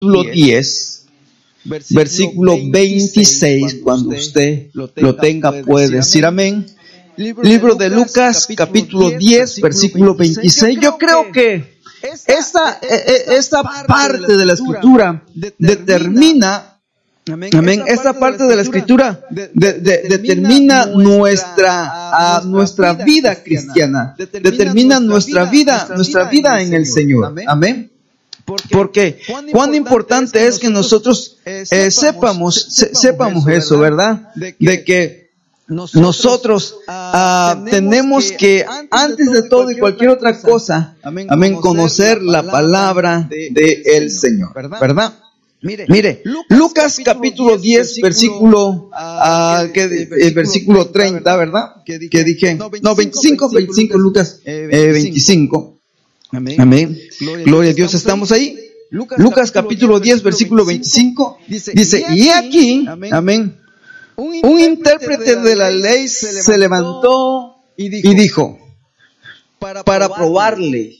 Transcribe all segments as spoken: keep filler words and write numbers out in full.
diez, versículo veintiséis, cuando usted lo tenga puede decir amén. Libro de Lucas, capítulo diez, versículo veintiséis. Yo creo que esta, esta parte de la escritura determina, amén, esta parte de la escritura de, de, determina nuestra, uh, nuestra vida cristiana, determina nuestra vida, nuestra vida en el Señor, amén. Porque cuán importante es que nosotros eh, sepamos, se, sepamos eso, ¿verdad? De que nosotros uh, tenemos que, antes de todo y cualquier otra cosa, amén, conocer la palabra del Señor, ¿verdad? Mire, Mire, Lucas capítulo diez, versículo, uh, que, eh, versículo treinta, ¿verdad? Que dije, no, veinticinco, veinticinco, Lucas eh, veinticinco. Amén. Gloria a Dios, estamos ahí. Lucas capítulo diez, versículo veinticinco, dice, y aquí, amén, un intérprete de la ley se levantó y dijo, para probarle,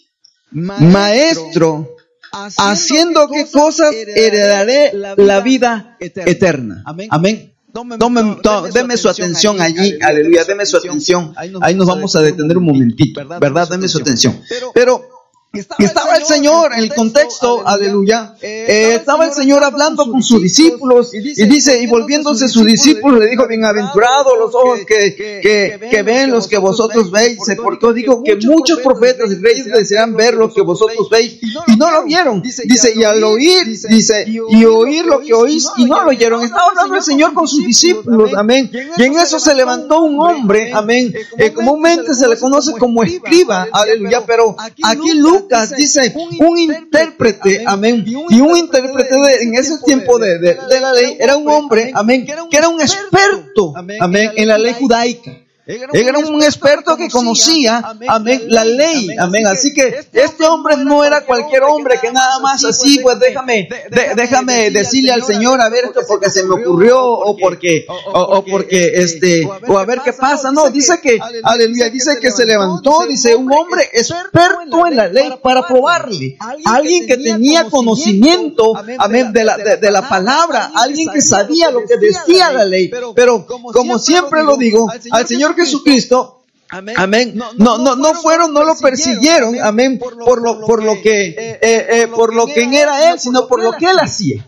maestro, ¿haciendo qué cosas heredaré la vida eterna? Amén. Tome, to, deme su atención allí, aleluya, deme su atención. Ahí nos vamos a detener un momentito, ¿verdad? Deme su atención. Pero estaba el Señor en el contexto, aleluya. Eh, estaba el Señor hablando con sus discípulos y dice, y volviéndose sus discípulos le dijo, bienaventurados los ojos que, que, que ven los que vosotros veis. Porque digo que muchos profetas y reyes desean ver lo que vosotros veis y no lo vieron. Dice, y al oír, dice, y oír lo que oís y no lo oyeron. Estaba hablando el Señor con sus discípulos, amén. Y en eso se levantó un hombre, amén. Eh, comúnmente se le conoce como escriba, aleluya, pero aquí Lucas Lucas dice un intérprete, amén, y un intérprete de, en ese tiempo de, de, de la ley era un hombre, amén, que era un experto, amén, en la ley judaica. Era un experto que conocía, amén, la ley, amén. Así que este hombre no era cualquier hombre que nada más así, pues déjame, de, déjame decirle al Señor a ver esto porque se me ocurrió o porque, o, o porque este, o a ver qué pasa. No, dice que, aleluya, dice que se levantó, dice un hombre experto en la ley para probarle, alguien que tenía conocimiento, amén, de la, de, de la palabra, alguien que sabía lo que decía la ley. Pero como siempre lo digo, al Señor Jesucristo, amén, amén. No, no, no fueron, no lo persiguieron, amén, por lo, por lo que, eh, eh, por lo que era él, sino por lo que él hacía.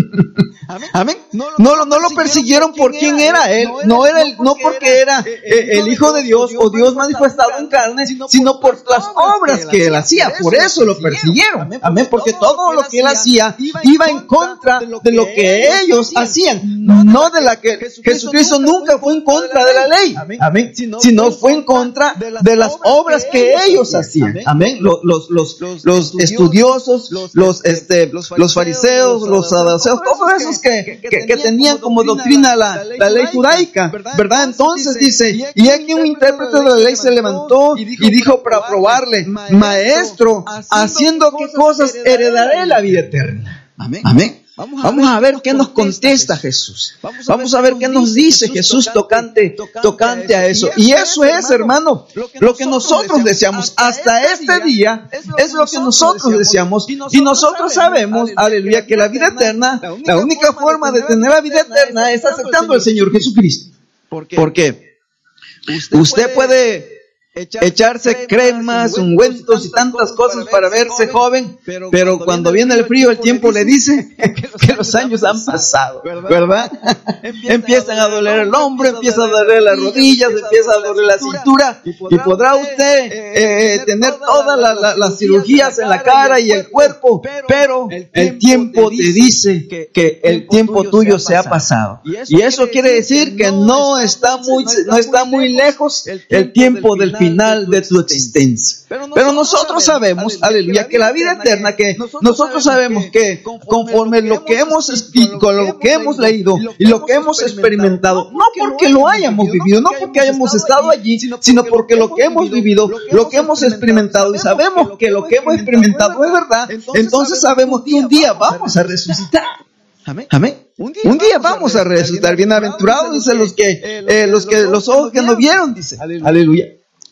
Amén. No, no, no lo persiguieron por quién era él, no era el, no porque era eh, el Hijo de Dios o Dios manifestado en carne, sino por las obras que él hacía. Por eso lo persiguieron, amén, porque todo lo que él hacía iba en contra de lo que ellos hacían, no de la que Jesucristo nunca fue en contra de la ley, amén, sino fue en contra de las obras que ellos hacían, amén. Los, los, los, los estudiosos, los, este, los fariseos, los saduceos, todos esos que, que, que tenían como doctrina la, la ley judaica, ¿verdad? Entonces dice, y aquí un intérprete de la ley se levantó y dijo para probarle, maestro, haciendo qué cosas heredaré la vida eterna. Amén. Amén. Vamos a ver qué nos contesta Jesús. Vamos a ver qué nos dice Jesús tocante, tocante a eso. Y eso es, hermano, lo que nosotros deseamos. Hasta este día es lo que nosotros deseamos. Y nosotros sabemos, aleluya, que la vida eterna, la única forma de tener la vida eterna es aceptando al Señor Jesucristo. Porque usted puede echarse cremas, ungüentos y tantas cosas para verse joven, pero cuando viene el frío el tiempo le dice que los años han pasado, ¿verdad? Empiezan a doler el hombro, empieza a doler las rodillas, empieza a doler la cintura y podrá usted eh, tener todas la, la, las cirugías en la cara y el cuerpo, pero el tiempo te dice que el tiempo tuyo se ha pasado. Y eso quiere decir que no está muy, no está muy lejos el tiempo del final final de tu existencia. Pero nosotros sabemos, aleluya, que la vida eterna, que nosotros sabemos que conforme lo que hemos con lo que hemos leído y lo que hemos experimentado, no porque lo hayamos vivido, no porque hayamos estado allí, sino porque lo que hemos vivido, lo que hemos experimentado y sabemos que lo que hemos experimentado es verdad, entonces sabemos que un día vamos a resucitar. Amén. Amén. Un día, un día vamos a resucitar. Bienaventurados, dice los que, eh, los que, los ojos que no vieron, dice. Aleluya.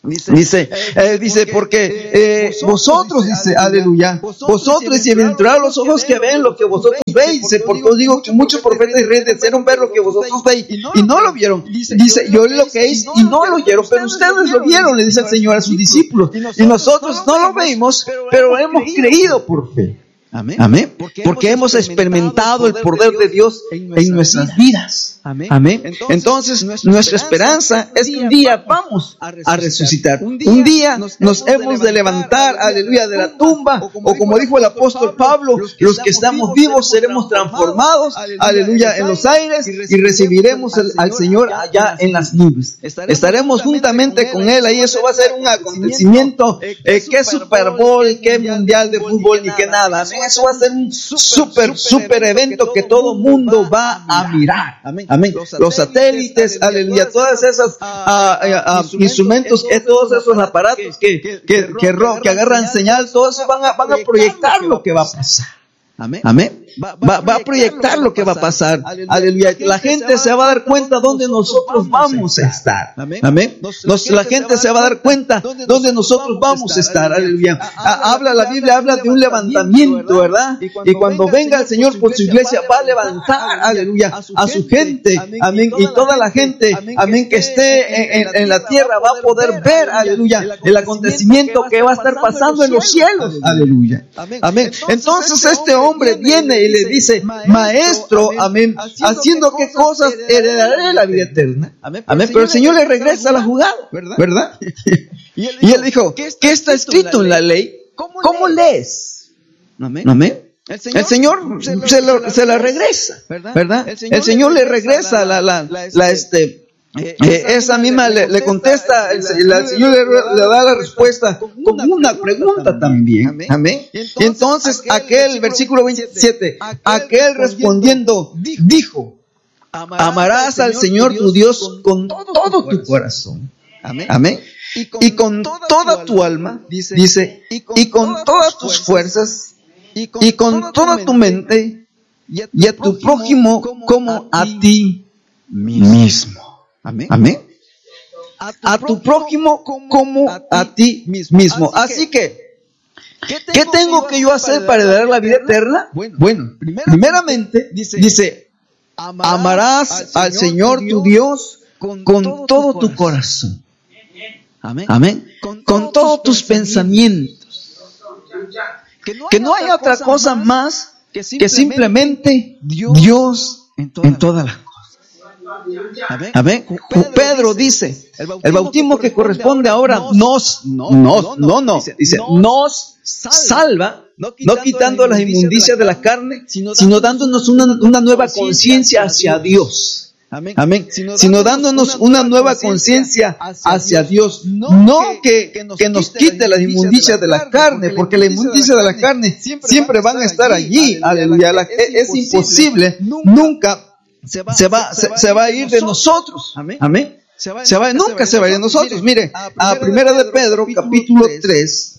Dice, eh, dice, porque eh, vosotros, dice, aleluya, vosotros, dice, bienaventurados los ojos que ven lo que vosotros veis, dice, porque os digo que muchos profetas y reyes desearon ver lo que vosotros veis y no lo vieron. Dice, yo lo que veis y no lo oyeron, pero ustedes lo vieron, le dice el Señor a sus discípulos, y nosotros no lo vemos, pero hemos creído por fe. Amén. Amén. Porque hemos experimentado el poder de Dios en nuestras vidas. Amén. Entonces, nuestra esperanza es que un día vamos a resucitar. Un día nos hemos de levantar, aleluya, de la tumba. O como dijo el apóstol Pablo, los que estamos vivos seremos transformados, aleluya, en los aires y recibiremos el, al Señor allá en las nubes. Estaremos juntamente con Él. Ahí eso va a ser un acontecimiento. Eh, que Super Bowl, que Mundial de Fútbol, ni que nada. Amén. Eso va a ser un super, super evento que todo mundo va a mirar. Amén. Los satélites, aleluya, todas esas uh, uh, uh, instrumentos, que todos esos aparatos que, que, que, que, que agarran señal, todos eso van a, van a proyectar lo que va a pasar. Amén. Amén. Va, va, va a proyectar lo que va a pasar. Aleluya. La gente se va a dar cuenta dónde nosotros vamos a estar. Amén. Nos, la gente se va a dar cuenta dónde nosotros vamos a estar. Aleluya. Habla la Biblia, habla de un levantamiento, ¿verdad? Y cuando venga el Señor por su iglesia, va a levantar, aleluya, a su gente. Amén. Y toda la gente, amén, que esté en, en, en la tierra va a poder ver, aleluya, el acontecimiento que va a estar pasando en los cielos. Aleluya. Amén. Entonces este hombre viene y le dice, maestro, amén, haciendo qué cosas heredaré la vida eterna. Amén. Pero el Señor le regresa la jugada, ¿verdad? Y él dijo, ¿qué está escrito en la ley? ¿Cómo lees? Amén. El Señor se, lo, se la regresa, ¿verdad? El Señor le regresa la, la, la, este, Eh, esa, esa misma le, le contesta, el, el, el Señor le, le da la respuesta con una pregunta también. Amén. Y entonces aquel, versículo veintisiete, aquel respondiendo dijo, amarás al Señor tu Dios con todo tu corazón. Amén. Y con toda tu alma, dice, y con todas tus fuerzas, y con toda tu mente, y a tu prójimo como a ti mismo. Amén. Amén. A tu, a tu prójimo como a ti, a ti mismo. Así, Así que, ¿qué tengo, ¿qué tengo que yo hacer para heredar la vida eterna? Bueno, bueno primeramente, primeramente dice, dice, amarás al Señor, Señor tu Dios con, con todo, todo tu corazón. Amén. Amén. Con, con todos tus pensamientos. Que no, que no haya otra cosa más que simplemente, que simplemente Dios, Dios en todas las cosas. Amén. Pedro dice, el bautismo que corresponde ahora nos, no, no, no, no, dice, nos salva, no quitando las inmundicias de la carne, sino dándonos una, una nueva conciencia hacia Dios. Amén. Sino dándonos una nueva conciencia hacia Dios. No que, que nos quite las inmundicias de la carne, porque las inmundicias de la carne siempre van a estar allí. Aleluya. Es imposible nunca. Se va, se, va, se, se va a ir de nosotros. Amén. Amén. Se va, se va, nunca se va a ir de nosotros. Mire, a Primera de Pedro, capítulo tres.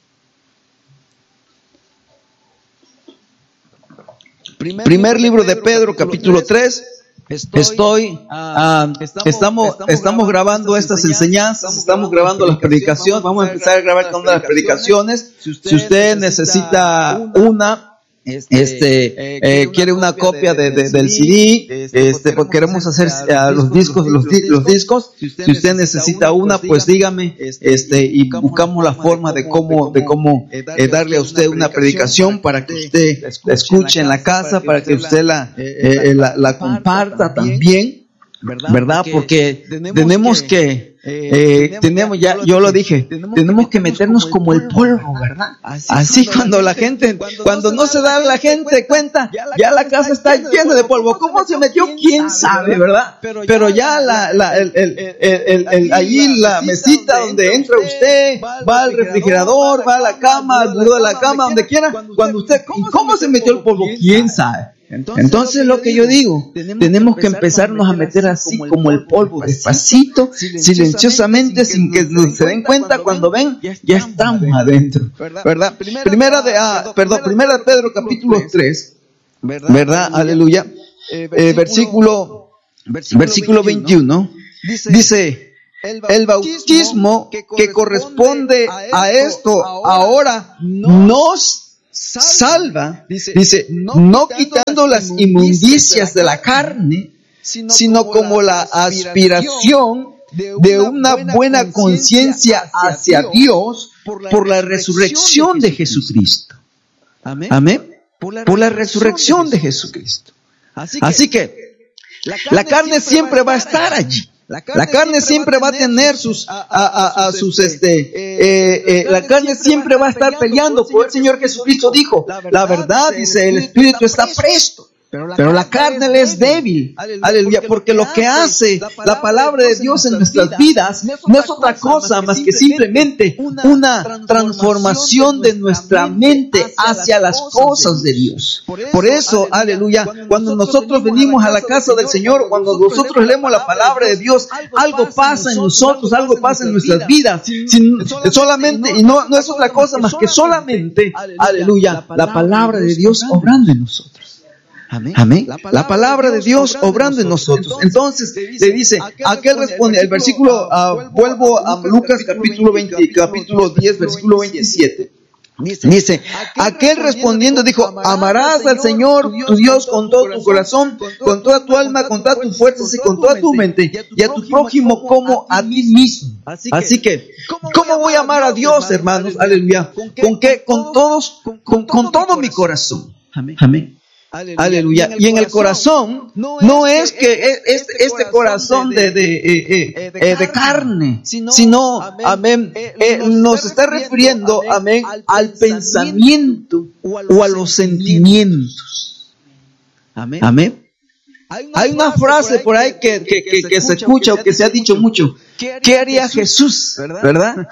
Primer libro de Pedro, capítulo tres. Estoy, uh, estamos, estamos grabando estas enseñanzas, estamos grabando las predicaciones. Vamos a empezar a grabar todas las predicaciones. Si usted necesita una, Este, este eh, quiere una copia de, de, del C D, este, pues queremos hacer uh, los discos, los, di, los discos. Si usted necesita una, pues dígame, este, y buscamos la forma de cómo, de cómo eh, darle a usted una predicación para que usted la escuche en la casa, para que usted la, eh, la, la comparta también, ¿verdad? Porque tenemos que Eh, tenemos ya, yo lo dije, tenemos que meternos como el polvo, ¿verdad? Así cuando la gente, cuando no se da la gente cuenta, ya la casa está llena de polvo. ¿Cómo se metió? ¿Quién sabe, verdad? Pero ya la, la, el, el, el, el, el, allí la mesita donde entra usted, va al refrigerador, va a la cama, al buró de la cama, donde quiera, cuando usted, ¿y cómo se metió el polvo? ¿Quién sabe? Entonces, Entonces lo que yo digo, tenemos, tenemos que empezarnos a meter así como el polvo, despacito, silenciosamente, sin que se den cuenta. Cuando ven, ya estamos adentro, ¿verdad? Primera de, ah, perdón, primera de Pedro, capítulo tres, ¿verdad? Aleluya. Eh, versículo, versículo veintiuno, dice, el bautismo que corresponde a esto ahora nos salva, dice, no quitando las inmundicias de la carne, sino como la aspiración de una buena conciencia hacia Dios por la resurrección de Jesucristo. Amén. Por la resurrección de Jesucristo. Así que la carne siempre va a estar allí. La carne siempre va a tener sus, a, a, a sus, este, eh, eh, la carne siempre va a estar peleando. Por el Señor Jesucristo dijo, la verdad, dice, el Espíritu está presto, pero la carne le es débil. Aleluya, porque lo que hace la palabra de Dios en nuestras vidas no es otra cosa más que simplemente una transformación de nuestra mente hacia las cosas de Dios. Por eso, aleluya, cuando nosotros venimos a la casa del Señor, cuando nosotros leemos la palabra de Dios, algo pasa en nosotros, algo pasa en nuestras vidas. Sin, solamente, y no, no es otra cosa más que solamente, aleluya, la palabra de Dios obrando en nosotros. Amén. La palabra de Dios obrando en nosotros. Entonces le dice, aquel responde, el versículo, uh, vuelvo a Lucas capítulo veinte, capítulo diez, versículo veintisiete. Dice, aquel respondiendo dijo, amarás al Señor tu Dios con todo tu corazón, con toda tu alma, con todas tus fuerzas y con toda tu mente, y a tu prójimo como a ti mismo. Así que, ¿cómo voy a amar a Dios, hermanos? Aleluya. ¿Con qué? Con todos, con, con todo mi corazón. Amén. Aleluya. Y en el corazón no es que este, este corazón de, de, eh, eh, de carne, sino, amén, eh, nos está refiriendo, amén, al pensamiento o a los sentimientos. Amén. Hay una frase por ahí que, que, que, que se escucha o que se ha dicho mucho. ¿Qué haría Jesús? ¿Verdad?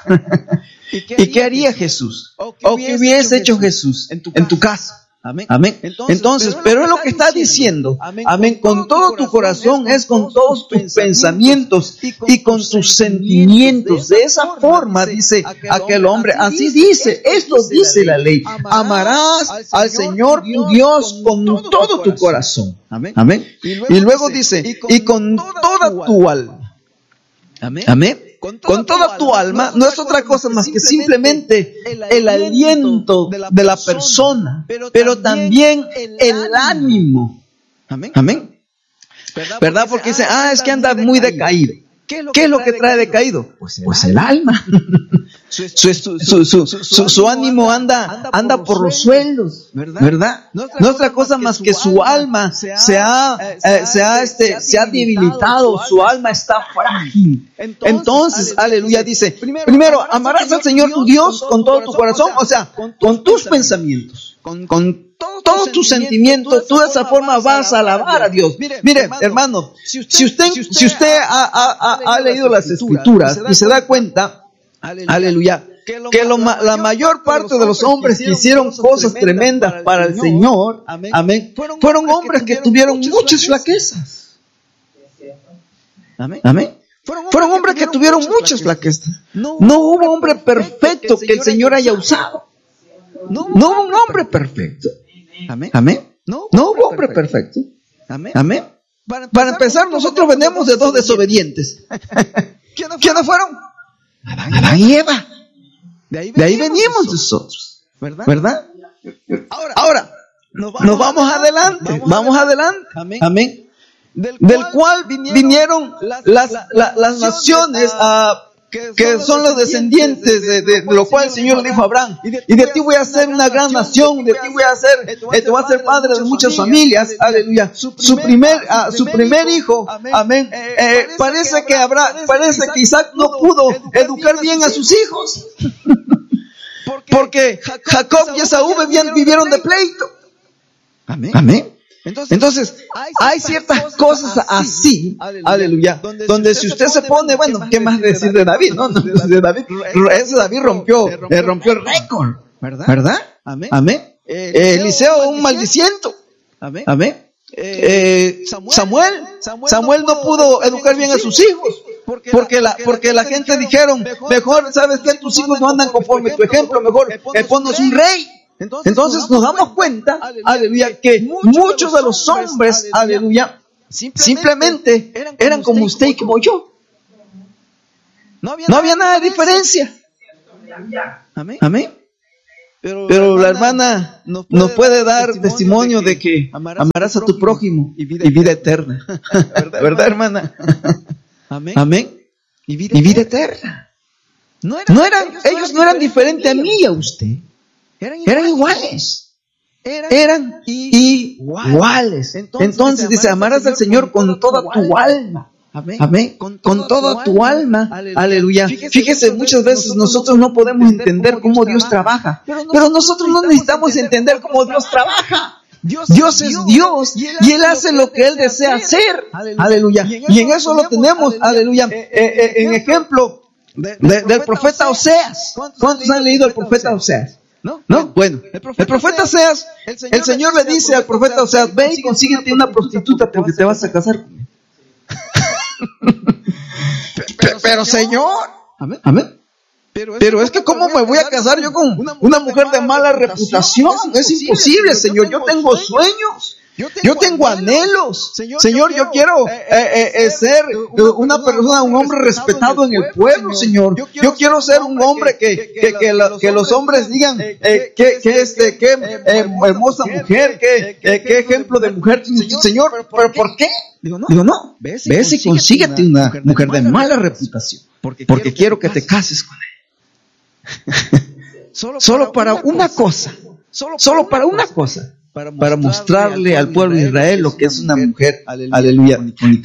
¿Y qué haría Jesús? ¿O qué hubiese hecho Jesús en tu casa? Amén. Amén. Entonces, Entonces, pero es lo que está diciendo. Amén. Con todo tu corazón es con todos tus pensamientos y con tus sentimientos. De esa forma, dice aquel hombre. Así dice, esto dice la ley. Amarás al Señor tu Dios con todo tu corazón. Amén. Y luego dice, y con toda tu alma. Amén. Con toda, con toda tu alma, no es otra cosa más que simplemente el aliento de la persona, pero también el ánimo. Amén. ¿Verdad? Porque dice, ah, es que anda muy decaído. ¿Qué es lo que trae decaído? Pues el alma. Su, su, su, su, su, su ánimo anda, anda por los suelos, ¿verdad? No es otra cosa más que su alma se ha, eh, se ha, este, se ha debilitado, su alma está frágil. Entonces, aleluya, dice, primero, amarás al Señor tu Dios con todo tu corazón, o sea, con tus pensamientos, con todos tus sentimientos, tú de esa forma vas a alabar a Dios. Mire, hermano, si usted, si usted ha, ha, ha leído las Escrituras y se da cuenta, aleluya, que lo, la mayor parte de los hombres que hicieron cosas tremendas para el Señor, amén, fueron hombres que tuvieron muchas flaquezas. Amén. Fueron hombres que tuvieron muchas flaquezas. No hubo hombre perfecto que el Señor haya usado. No hubo un hombre perfecto. Amén. Amén. No hubo hombre perfecto. Amén. Amén. Para empezar, nosotros venimos de dos desobedientes. ¿Quiénes fueron? Adán y Eva. De ahí, de ahí venimos nosotros, ¿verdad? ¿verdad? Ahora, Ahora nos, vamos nos vamos adelante, vamos, vamos adelante. Amén. Amén. Del, cual Del cual vinieron las, las, las, las naciones a, que, que son los descendientes de, de, de lo cual el Señor le dijo a Abraham, y de ti voy a hacer una gran nación, de ti voy a hacer, te voy a hacer padre de muchas familias, aleluya. Su primer, uh, su primer hijo, amén, eh, parece que habrá, parece que Isaac no pudo educar bien a sus hijos, porque Jacob y Esaú vivieron de pleito. Amén. Amén. Entonces, Entonces, hay ciertas cosas así, aleluya, donde, donde si usted se pone, bueno, ¿qué más decir de David? No, no, de David, ese David rompió, eh, rompió el récord, ¿verdad? ¿verdad? Amén. Amén. Eh, Eliseo, un maldiciento. Amén. Amén. Eh, Samuel, Samuel no pudo educar bien a sus hijos, porque la, porque la gente dijeron, mejor, ¿sabes qué? Tus hijos no andan conforme tu ejemplo, mejor eh, ponnos un rey. Entonces nos damos cuenta, aleluya, que muchos de los hombres, aleluya, simplemente eran como usted y como yo. No había nada de diferencia. Amén. Amén. Pero, Pero la hermana nos puede dar testimonio de que amarás a tu prójimo y vida eterna. ¿Verdad, hermana? Amén. Amén. Y vida, Y vida eterna. No eran, No eran, ellos no eran diferentes a mí y a usted. Eran iguales. Eran iguales. Eran, Eran iguales. Entonces dice, amarás al Señor con toda tu alma. Amén. Amén. Con toda tu alma. Aleluya. Fíjese, muchas veces nosotros no podemos entender cómo Dios trabaja. Pero nosotros no necesitamos entender cómo Dios trabaja. Dios es Dios y Él hace lo que Él desea hacer. Aleluya. Y en eso lo tenemos. Aleluya. Eh, eh, en ejemplo de, del profeta Oseas. ¿Cuántos han leído al profeta Oseas? ¿No? ¿No? Bueno, el profeta Oseas, el Señor le dice al profeta Oseas, ve y consíguete una prostituta porque te vas a casar con él. Pero, pero Señor, Amén. amén. Pero es, Pero es que ¿cómo me voy a casar yo con una mujer de mala reputación? Es imposible, Señor. Yo tengo sueños. Yo tengo anhelos. Señor, yo quiero eh, eh, eh, ser una persona, un hombre respetado en el pueblo, Señor. Yo quiero ser un hombre que, que, que, la, que los hombres digan eh, que, que este, que eh, hermosa mujer, que, eh, que ejemplo de mujer, Señor. ¿Pero por qué? Digo, no. Digo, no. Ve Ve y consíguete una mujer de mala reputación. Porque, Porque quiero que te cases con ella. Solo, Solo para una cosa. Solo para una cosa. Para mostrarle al pueblo de Israel lo que es una mujer, aleluya, única.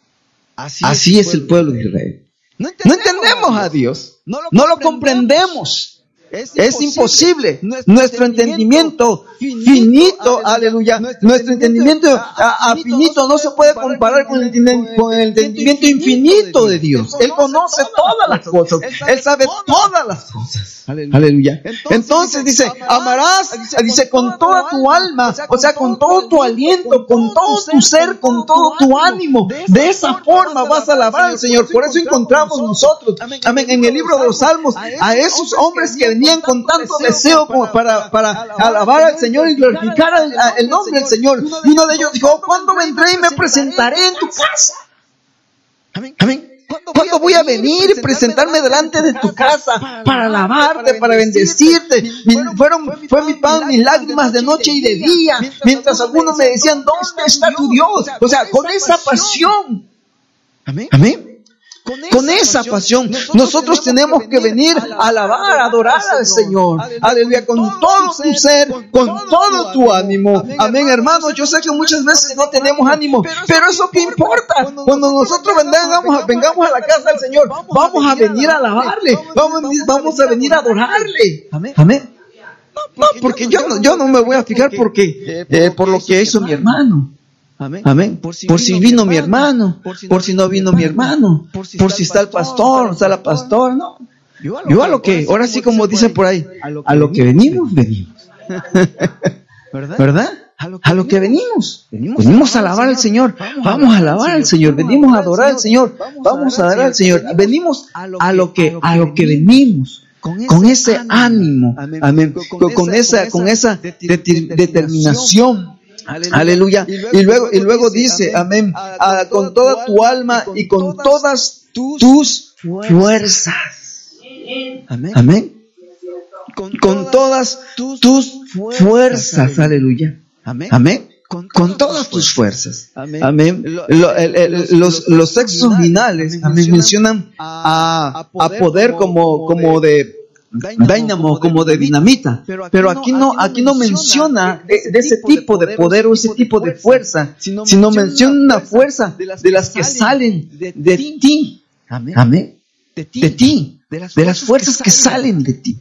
Así es el pueblo de Israel. No No entendemos a Dios, no lo comprendemos. Es imposible. Nuestro entendimiento finito, aleluya, nuestro entendimiento a, a finito no se puede comparar con el, con el entendimiento infinito de Dios. Él conoce todas las cosas, Él sabe todas las cosas. Aleluya. Entonces dice, amarás, dice, con toda tu alma, o sea, con todo tu aliento, con todo tu ser, con todo tu ánimo. De esa forma vas a alabar al Señor. Por eso encontramos nosotros, amén, en el libro de los Salmos, a esos hombres que venían con tanto deseo como para, para alabar al Señor y glorificar el, el nombre del Señor. Y uno de ellos dijo, oh, ¿cuándo vendré y me presentaré en tu casa? Amén. ¿Cuándo voy a venir y presentarme delante de tu casa para alabarte, para bendecirte? Fueron, fue mi pan, mis lágrimas de noche y de día, mientras algunos me decían, ¿dónde está tu Dios? O sea, con esa pasión. Amén. Amén. Con esa pasión, nosotros tenemos que venir a alabar, a adorar al Señor. Aleluya, con todo tu ser, con todo tu ánimo. Amén, hermanos. Yo sé que muchas veces no tenemos ánimo, pero eso qué importa. Cuando nosotros vengamos a, vengamos a la casa del Señor, vamos a venir a alabarle, vamos, vamos a venir a adorarle. Amén. No, porque yo no, yo no me voy a fijar porque, eh, por lo que hizo mi hermano. Amén. Amén. Por si, por si vino, vino mi hermano, por si no, por si no vino mi hermano, por si, por si está el pastor, está la pastora, no. Yo a lo, Yo a lo que, que, ahora sí como dice por ahí, a lo que, a lo que venimos, venimos. ¿Verdad? ¿Verdad? A lo que, a lo que venimos. Venimos, venimos a alabar al Señor. Vamos a alabar al Señor. Venimos a adorar al Señor. Vamos a adorar al Señor. Venimos a lo que, a lo que venimos. Con ese ánimo. Amén. Con esa, con esa determinación. Aleluya. Aleluya. Y luego, y luego dice, amén, ah, con toda tu alma y con todas tus fuerzas. Amén. Amén. Con todas tus fuerzas. Aleluya. Amén. Con todas tus fuerzas. Amén. Lo, el, el, los, los textos originales, amén, mencionan a, a poder como, como de dínamo, como de dinamita, pero aquí no, aquí no menciona de, de ese tipo de poder o ese tipo de fuerza, sino menciona una fuerza de las que salen de ti. Amén. De ti, de las fuerzas que salen de ti.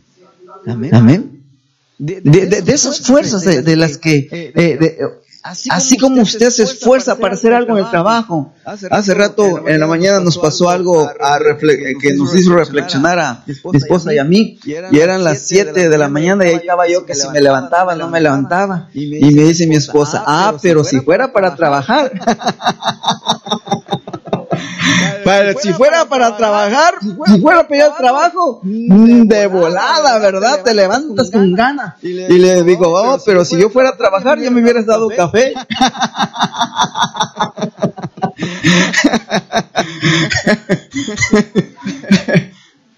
Amén. De, de, de esas fuerzas de, de las que eh, de, así como usted se esfuerza para hacer algo en el trabajo. Hace rato en la mañana nos pasó algo a refle- que nos hizo reflexionar a mi esposa y a mí, y eran las siete de la mañana y ahí estaba yo que si me levantaba, no me levantaba, y me dice mi esposa, ah, pero si fuera para trabajar. Pero si fuera para trabajar, si fuera para ir al trabajo, de volada, ¿verdad? Te levantas con ganas. Y le digo, oh, pero si yo fuera a trabajar, ya me hubieras dado café.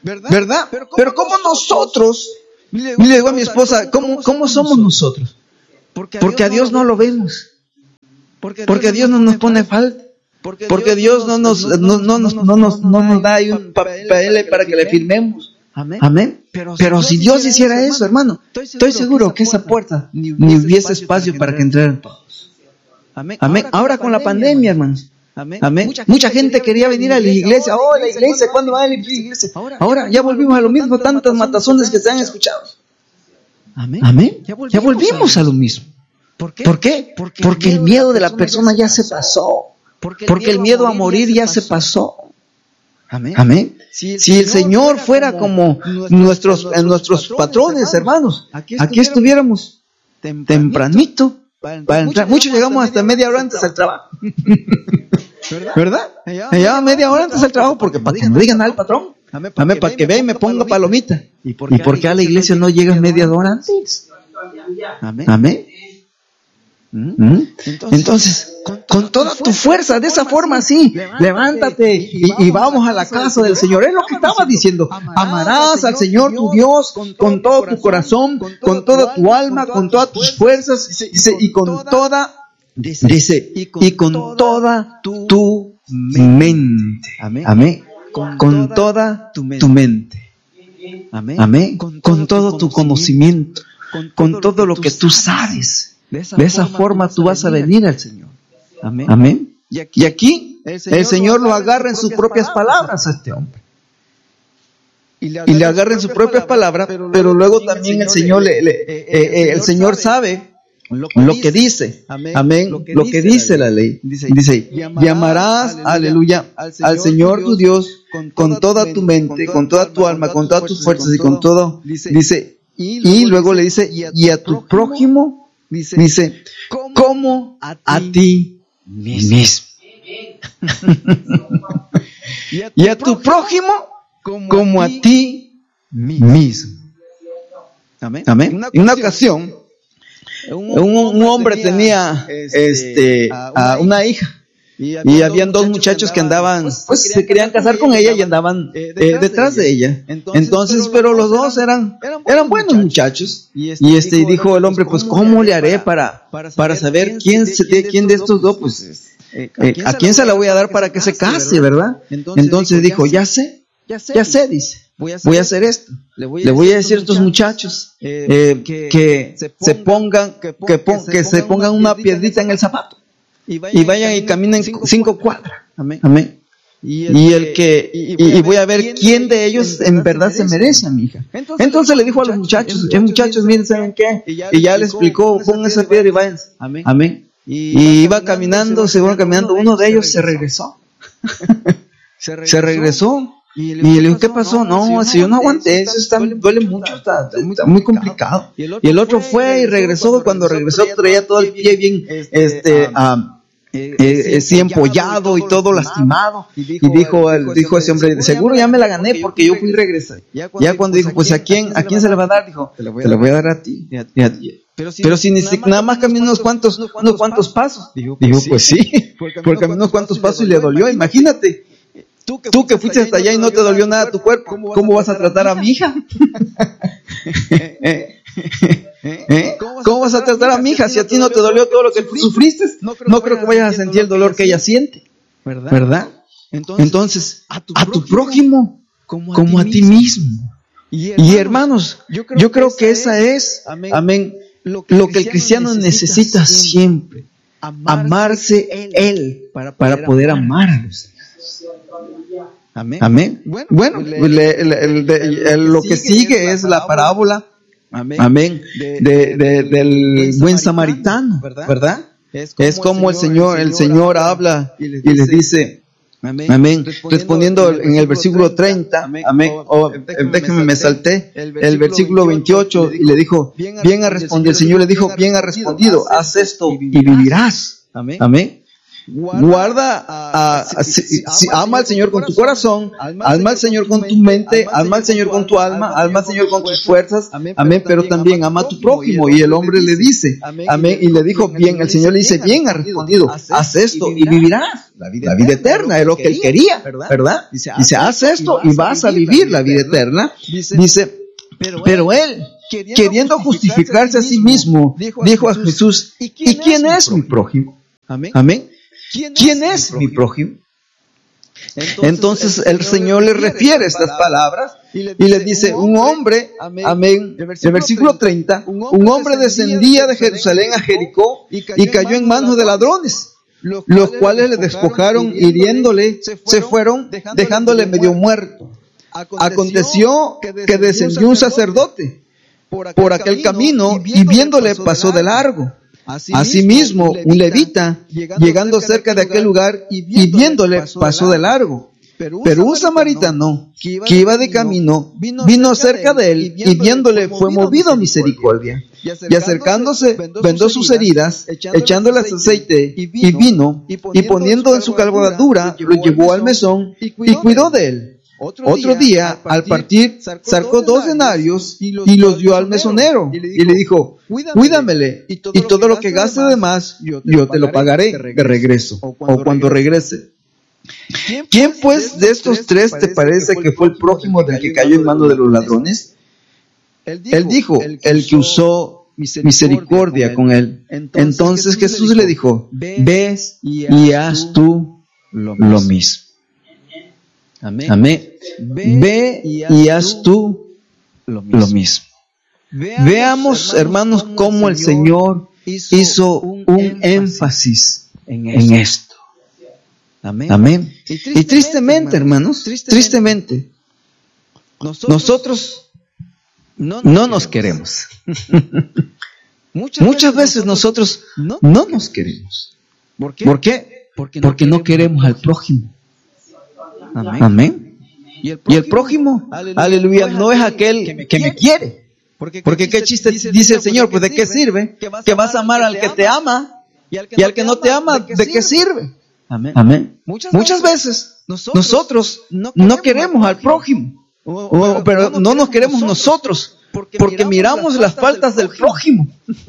¿verdad? ¿verdad? Pero ¿cómo, Pero ¿cómo nosotros, y le y le digo a mi esposa, ¿cómo, cómo somos nosotros? Porque a Dios no lo vemos, porque a Dios no nos pone falta, porque Dios no nos, no, no, nos- no nos, no nos da ahí un papel para que le firmemos. Amén. Amén. Pero si Dios hiciera eso, hermano, estoy seguro que esa puerta ni hubiese espacio para que entraran todos. Amén. Amén. Ahora con la pandemia, hermanos. Amén. Amén. Mucha gente quería venir a la iglesia. Oh, la iglesia, ¿cuándo va a la iglesia? Ahora ya volvimos a lo mismo, tantas matazones que se han escuchado. Amén. Amén. Ya volvimos a lo mismo. ¿Por qué? ¿Por qué? Porque el miedo de la persona ya se pasó. Porque el miedo a morir ya se pasó. Amén. Amén. Si el, Si el Señor fuera como nuestros, eh, nuestros patrones, hermanos, aquí estuviéramos tempranito para entrar. Muchos llegamos hasta media hora antes al trabajo. ¿Verdad? Allá media hora antes al trabajo porque para que no digan al patrón. Amén, para que vea y me ponga palomita. ¿Y por qué a la iglesia no llegas media hora antes? Amén. Amén. ¿Mm? Entonces, con toda tu fuerza, de esa forma así, levántate y, y vamos a la casa del Señor. Es lo que estaba diciendo. Amarás al Señor tu Dios con todo tu corazón, con toda tu alma, con todas tus fuerzas, dice, y con toda, dice, y con toda tu mente. Amén. Con toda tu mente. Amén. Con todo tu conocimiento, con todo lo que tú sabes. De esa, de esa forma, forma tú vas a venir al Señor. Amén. Amén. Y aquí, y aquí el, Señor el Señor lo agarra en sus propias palabras a este hombre. Y le, y le agarra en sus propias palabras, pero, pero luego también el Señor, le, le, eh, eh, el Señor sabe lo que, lo que dice. Amén. Amén. Lo que, lo que dice la ley. Dice, dice llamarás, aleluya, al Señor tu Dios con toda tu mente, con toda tu alma, con todas tus fuerzas y con todo. Dice, y luego le dice, y a tu prójimo. Dice, dice como, como a ti, a ti mismo. y, a y a tu prójimo como, como a ti mismo. Amén. Amén. Una en una ocasión, un, un, un hombre tenía, tenía este, a una, una hija. Y habían, y habían dos muchachos que andaban, pues, pues se querían casar con ella y andaban eh, detrás, eh, detrás de ella. De ella. Entonces, Entonces, pero los dos eran, eran buenos muchachos. Y este, y este dijo el hombre, pues, ¿cómo le haré para, para saber quién, quién, quién de estos dos, pues, eh, a quién se la voy a dar para que se case, ¿verdad? Entonces dijo, ya sé, ya sé, dice, voy a hacer esto. Le voy a decir a estos muchachos eh, que se pongan, que, pon, que se pongan una piedrita en el zapato. Y vayan, y vayan y caminen cinco, cinco cuadras. Amén. Amén. Y el, y el que y, y, y voy a ver quién de ellos en verdad se merece a mi hija. Entonces, Entonces le dijo a los muchachos, eh, muchachos, miren, ¿saben qué? Y ya, y ya le explicó, pongan esa piedra y vayan. Amén. Amén. Y, y iba caminando, se iban caminando, uno de ellos se regresó. Se regresó. Y le dijo, ¿qué pasó? No, si yo no aguanté, eso está, duele mucho, está, está muy complicado. Y el otro fue y regresó, cuando regresó traía todo el pie bien, este, um, Eh, eh, sí, empollado y todo lastimado. Y dijo, dijo, el, dijo ese hombre, seguro ya me la gané porque yo fui y regresé. Ya cuando, ya cuando dijo, pues ¿a quién, a quién se la va a dar? Dijo, te la voy a, te la voy a dar a ti. Y a, y a ti. Pero si, Pero si nada, más, nada más caminó unos cuantos, unos cuantos pasos. Dijo, pues sí, porque caminó unos cuantos pasos y le dolió. Imagínate, tú que, tú que fuiste hasta allá y no te dolió nada tu cuerpo, ¿cómo vas a tratar a mi hija? ¿Eh? ¿Cómo vas a tratar a mi hija si a ti no te dolió todo lo que sufriste? No creo, no creo que vayas a sentir el dolor que ella siente, ¿verdad? ¿verdad? Entonces, Entonces, a tu, a tu prójimo como a, como a ti mismo. Y hermanos, y hermanos yo, creo yo creo que esa es, amén, amén lo, que lo que el cristiano necesita siempre, amarse él para poder, para poder amar a los demás. Amén. Amén. Bueno, bueno le, le, le, le, lo que sigue es la parábola. Amén. Amén. De, de, de, del buen samaritano, ¿verdad? ¿verdad? Es como, es como el, Señor, el Señor, el Señor habla y les, y les dice, amén. amén. Respondiendo, Respondiendo en el versículo treinta, amén. amén. Oh, déjenme, me salté. El versículo veintiocho y le dijo, bien ha respondido. El Señor le dijo, bien ha respondido, haz esto y vivirás. Amén. amén. Guarda, a, a, si, si ama al Señor con tu corazón, alma al Señor con tu mente, alma al Señor con tu alma, alma al Señor con tus fuerzas, amén, pero también ama a tu prójimo. Y el hombre le dice, amén, y le dijo, bien, el Señor le dice, bien, ha respondido, haz esto y vivirás la vida, la vida eterna, es lo que él quería, ¿verdad? Dice, haz esto y vas a vivir la vida eterna. Dice, pero él, queriendo justificarse a sí mismo, dijo a Jesús, ¿y quién es mi prójimo? Amén. ¿Quién es mi prójimo? Entonces el Señor le refiere estas palabras y le dice, un hombre, amén, el versículo treinta, un hombre descendía de Jerusalén a Jericó y cayó en manos de ladrones, los cuales le despojaron, hiriéndole, se fueron, dejándole medio muerto. Aconteció que descendió un sacerdote por aquel camino y viéndole pasó de largo. Asimismo, un levita, llegando cerca de aquel lugar y viéndole, pasó de largo. Pero un samaritano, que iba de camino, vino cerca de él y viéndole, fue movido a misericordia. Y acercándose, vendó sus heridas, echándoles aceite y vino, y poniendo en su cabalgadura, lo llevó al mesón y cuidó de él. Otro día, al partir, sacó dos denarios y los dio al mesonero y le dijo, cuídamele, y todo lo que gaste de más, yo te lo pagaré de regreso, o cuando regrese. ¿Quién pues de estos tres te parece que fue el prójimo del que cayó en manos de los ladrones? Él dijo, el que usó misericordia con él. Entonces Jesús le dijo, ves y haz tú lo mismo. Amén. Amén. Ve y haz tú lo mismo. Veamos, hermanos, cómo el Señor hizo un énfasis en esto. Amén. Y tristemente, hermanos, tristemente, nosotros no nos queremos. Muchas veces nosotros no nos queremos. ¿Por qué? Porque no queremos al prójimo. Amén. Amén. Y el prójimo, y el prójimo aleluya, aleluya, no es aquel que me quiere. Porque, Porque qué chiste dice, dice el Señor, pues ¿de qué sirve? Que vas a amar al que te ama y al que no te ama, ¿de qué sirve? Amén. Amén. Muchas, Muchas veces nosotros no queremos al prójimo, o, pero no nos queremos nosotros, porque miramos las faltas del prójimo.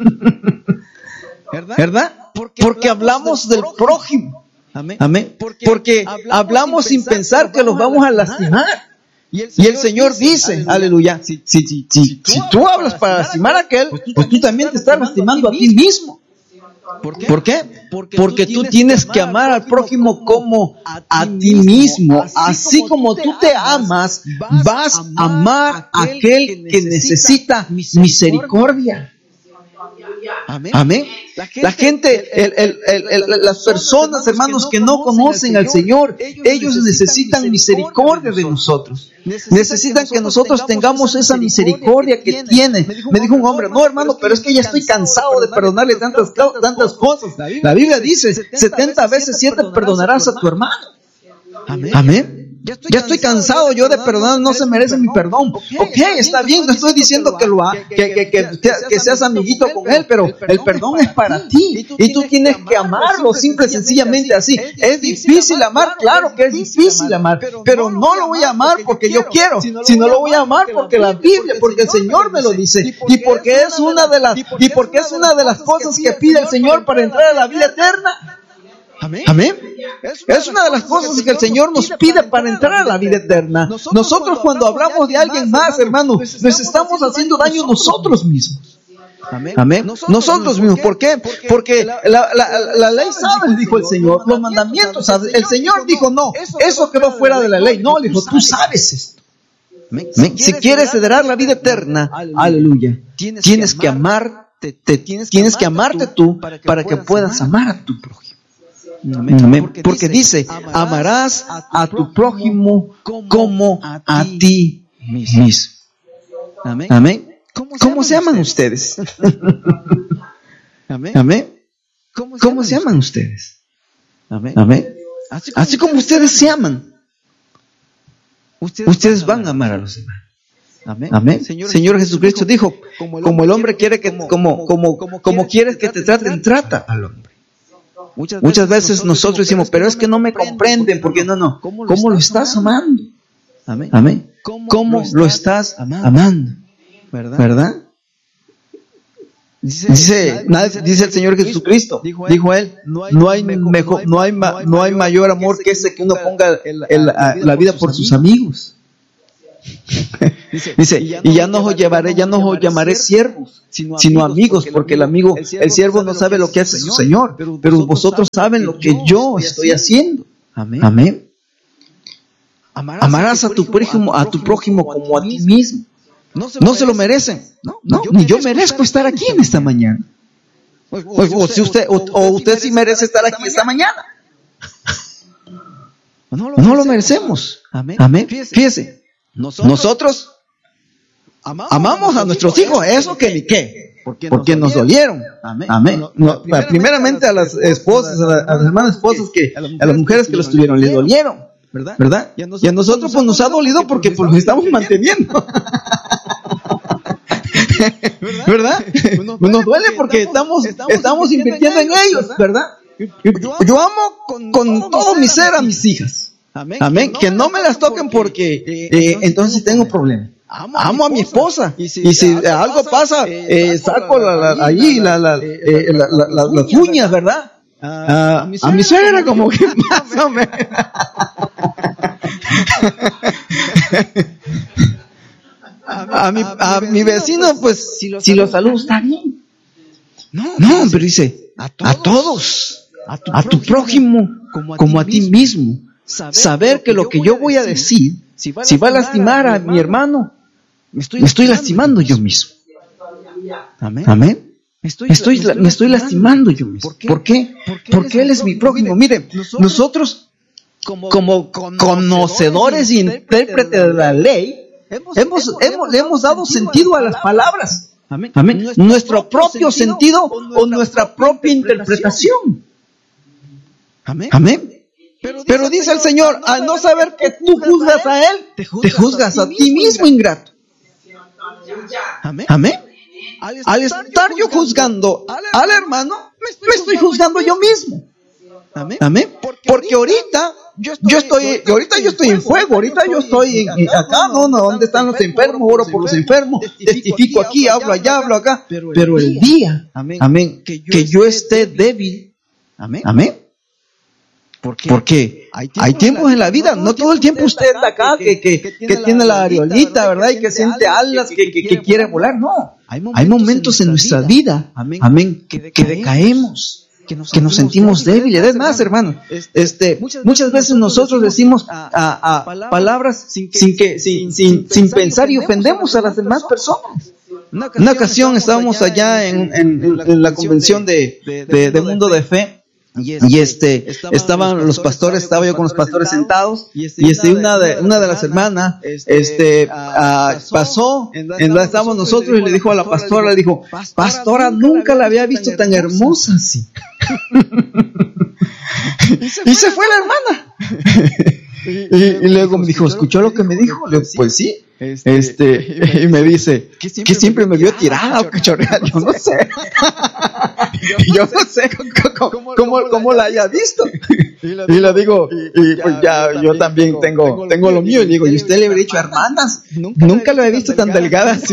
¿Verdad? Porque hablamos del prójimo. Amén. Amén. Porque, Porque hablamos, hablamos sin pensar, pensar que los vamos a lastimar. Y el Señor, y el Señor dice, dice, aleluya, si, si, si, si, si tú hablas para lastimar a aquel, pues tú, pues tú también te estás lastimando a ti mismo. ¿Por qué? ¿Por qué? Porque, Porque tú tienes que amar al prójimo como a ti mismo. Así como tú te amas, vas a amar a aquel que necesita misericordia. Amén. Amén. La gente, la gente el, el, el, el, las personas, hermanos, que no conocen al Señor, ellos necesitan misericordia de nosotros. Necesitan que nosotros tengamos esa misericordia que tiene. Me dijo un hombre, no, hermano, pero es que ya estoy cansado de perdonarle tantas, tantas cosas. La Biblia dice, setenta veces siete perdonarás a tu hermano. Amén. Amén. Ya estoy, ya estoy cansado yo de perdonar, no se merece mi perdón. Ok, está bien, no estoy diciendo que lo ha, que, que, que, que, que seas amiguito con él, pero el perdón es para ti y tú tienes que amarlo simple y sencillamente así. Es difícil amar, claro que es difícil amar, pero no lo voy a amar porque yo quiero, sino lo voy a amar porque la Biblia, porque el Señor me lo dice y porque es una de las y porque es una de las cosas que pide el Señor para entrar a la vida eterna. Amén. Amén. Es una de las cosas que el Señor nos pide para entrar a la vida eterna. Nosotros cuando hablamos de alguien más, hermano, nos estamos haciendo daño nosotros mismos. Amén. Amén. Nosotros mismos. ¿Por qué? Porque la, la, la, la ley sabe, dijo el Señor. Los mandamientos saben. El Señor dijo, no, eso quedó fuera de la ley. No, le dijo, tú sabes esto. Amén. Si quieres heredar la vida eterna, aleluya, tienes que amarte, te, tienes que amarte tú para que puedas amar a tu prójimo. Amén. Amén. Porque, Porque dice, amarás a tu prójimo como a ti mismo. Amén. Amén. ¿Cómo, ¿Cómo se aman ustedes? Amén. Amén. ¿Cómo, se, ¿Cómo se aman ustedes? Amén. Amén. Así como, Así como ustedes se aman, ustedes, ustedes van a amar a los demás. Amén. Amén. Señor, Señor Jesucristo dijo, como el hombre quiere que, como, como, como, como quieres que te traten, trata al hombre. Muchas veces nosotros decimos, pero es que no me comprenden, porque no, no. ¿Cómo lo estás amando? Amén. Amén. ¿Cómo lo estás amando? ¿Verdad? Dice, dice el Señor Jesucristo, dijo Él, no hay mejor, no hay, no hay mayor amor que ese que uno ponga el, la vida por sus amigos. Dice, y ya no os llevaré, ya no os llamaré siervos, sino amigos, porque el amigo, el siervo no sabe lo que hace su Señor, pero vosotros saben lo que yo estoy haciendo. Amén. Amarás a tu prójimo, a tu prójimo como a ti mismo. No se lo merecen. No, no, ni yo merezco estar aquí en esta mañana. O, o si usted, o, o usted sí merece estar aquí esta mañana. No lo merecemos. Amén. Fíjese. Nosotros amamos a nuestros hijos, eso que ni qué, porque nos dolieron. Amén. No, primeramente a las esposas, a las hermanas esposas, que a las mujeres que los tuvieron, les dolieron, ¿verdad? Y a nosotros pues nos ha dolido porque pues nos estamos manteniendo. ¿Verdad? Nos duele porque estamos, estamos invirtiendo en ellos, ¿verdad? Yo amo con todo mi ser a mis hijas. Amén. Que no me las toquen porque eh, entonces tengo problemas. Amo a mi esposa y si algo pasa, eh, saco la, la, allí la, la, eh, la, la, la, las uñas, ¿verdad? A, a mi suegra como que más o menos. A mi, a mi vecino, pues, si lo saludo está bien. No, pero dice, a todos, a tu prójimo como a ti mismo. Saber que lo que yo voy a decir, si va a lastimar a mi hermano, me estoy lastimando yo mismo. Amén. Me estoy, me estoy lastimando yo mismo. ¿Por qué? Porque Él es mi prójimo. Mire, nosotros, como conocedores y intérpretes de la ley, hemos, hemos, le hemos dado sentido a las palabras. Amén. Nuestro propio sentido o nuestra propia interpretación. Amén. Pero dice, Pero dice el Señor, al no, al no saber que tú juzgas a Él, te juzgas, te juzgas a, a ti mismo, ingrato. Amén. Amén. Al estar, al estar yo juzgando al hermano, me estoy juzgando yo mismo. Amén. Amén. Porque, Porque ahorita yo estoy, yo estoy, ahorita yo estoy en fuego, ahorita yo estoy en, en acá, no, no, ¿dónde están los enfermos? Oro por los enfermos, testifico aquí, hablo allá, hablo acá. Pero el día, amén, que yo esté débil, amén. Amén. Porque, Porque hay tiempos, hay tiempos en la vida, no todo el tiempo usted está acá, que, que, que, que tiene la areolita, ¿verdad? Y que siente alas, que, que, que quiere volar. No, hay momentos en nuestra vida, amén, que, que decaemos, que nos sentimos débiles. Es más, hermano, este, muchas veces nosotros decimos a, a palabras sin que, sin, sin, sin pensar y ofendemos a las demás personas. Una ocasión estábamos allá en, en, en la convención de, de, de Mundo de Fe. Y este, y este estaban los pastores, estaba yo con los pastores sentados, y este una de una de las hermanas este uh, pasó, en la estábamos nosotros y le dijo a la pastora, le dijo, pastora, nunca la había visto tan hermosa así. Y se fue la hermana. Y, y luego me dijo, ¿escuchó lo que me dijo? Le digo, pues sí. Este, y me dice, que siempre me vio tirada o cachorreada, yo no sé. Yo no sé cómo, cómo, cómo la haya visto. Y le digo, y pues ya, yo también tengo, tengo lo mío. Y digo, ¿y usted le habría dicho, hermanas? Nunca lo he visto tan delgada así.